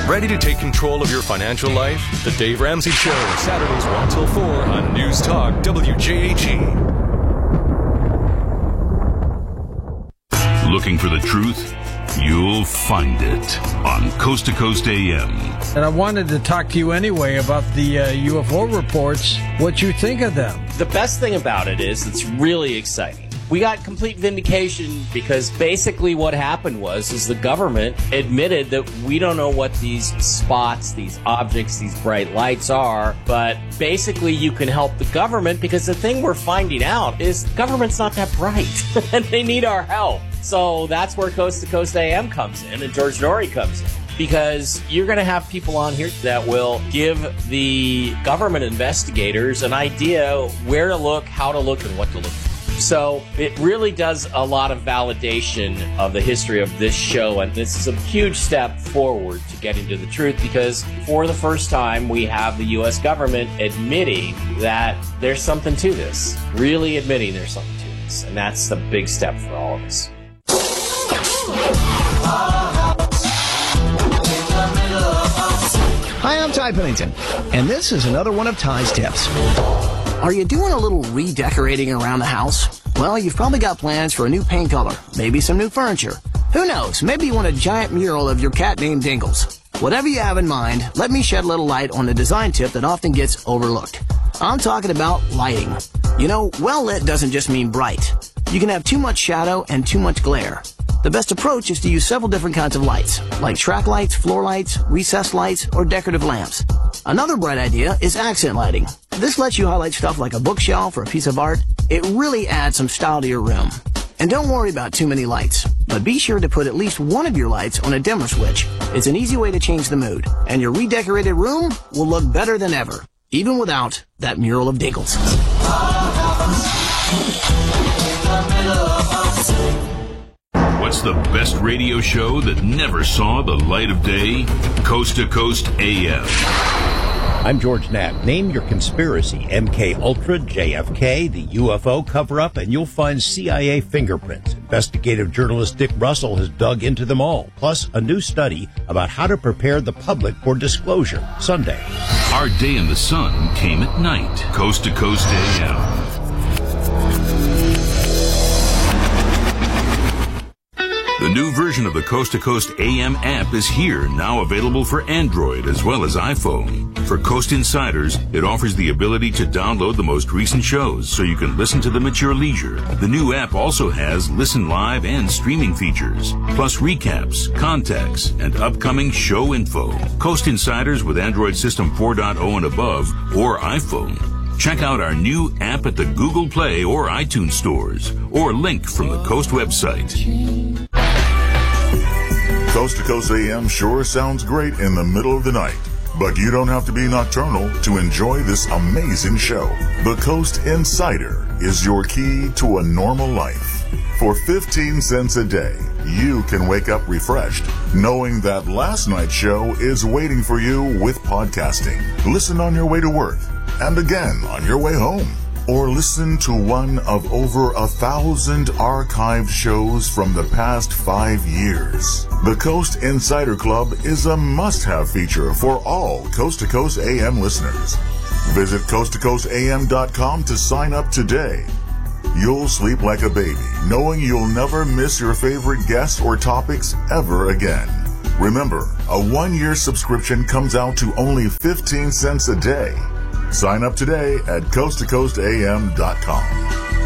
Ready to take control of your financial life? The Dave Ramsey Show, Saturdays 1 till 4 on News Talk WJHE. Looking for the truth? You'll find it on Coast to Coast AM. And I wanted to talk to you anyway about the UFO reports, what you think of them. The best thing about it is it's really exciting. We got complete vindication because basically what happened is the government admitted that we don't know what these spots, these objects, these bright lights are, but basically you can help the government because the thing we're finding out is the government's not that bright and they need our help. So that's where Coast to Coast AM comes in and George Norrie comes in. Because you're going to have people on here that will give the government investigators an idea where to look, how to look, and what to look for. So it really does a lot of validation of the history of this show, and this is a huge step forward to getting to the truth because for the first time we have the U.S. government admitting that there's something to this, really admitting there's something to this, and that's the big step for all of us. Hi, I'm Ty Pennington, and this is another one of Ty's tips. Are you doing a little redecorating around the house? Well, you've probably got plans for a new paint color, maybe some new furniture. Who knows, maybe you want a giant mural of your cat named Dingles. Whatever you have in mind, let me shed a little light on a design tip that often gets overlooked. I'm talking about lighting. You know, well lit doesn't just mean bright. You can have too much shadow and too much glare. The best approach is to use several different kinds of lights, like track lights, floor lights, recessed lights, or decorative lamps. Another bright idea is accent lighting. This lets you highlight stuff like a bookshelf or a piece of art. It really adds some style to your room. And don't worry about too many lights, but be sure to put at least one of your lights on a dimmer switch. It's an easy way to change the mood, and your redecorated room will look better than ever, even without that mural of Dingles. What's the best radio show that never saw the light of day? Coast to Coast AM. I'm George Knapp. Name your conspiracy. MK Ultra, JFK, the UFO cover-up, and you'll find CIA fingerprints. Investigative journalist Dick Russell has dug into them all. Plus, a new study about how to prepare the public for disclosure. Sunday. Our day in the sun came at night. Coast to Coast AM. The new version of the Coast to Coast AM app is here, now available for Android as well as iPhone. For Coast Insiders, it offers the ability to download the most recent shows so you can listen to them at your leisure. The new app also has listen live and streaming features, plus recaps, contacts, and upcoming show info. Coast Insiders with Android System 4.0 and above or iPhone. Check out our new app at the Google Play or iTunes stores, or link from the Coast website. Coast to Coast AM sure sounds great in the middle of the night, but you don't have to be nocturnal to enjoy this amazing show. The Coast Insider is your key to a normal life. For 15 cents a day, you can wake up refreshed, knowing that last night's show is waiting for you with podcasting. Listen on your way to work, and again on your way home. Or listen to one of over 1,000 archived shows from the past 5 years. The Coast Insider Club is a must-have feature for all Coast to Coast AM listeners. Visit coasttocoastam.com to sign up today. You'll sleep like a baby, knowing you'll never miss your favorite guests or topics ever again. Remember, a 1-year subscription comes out to only 15 cents a day. Sign up today at coasttocoastam.com.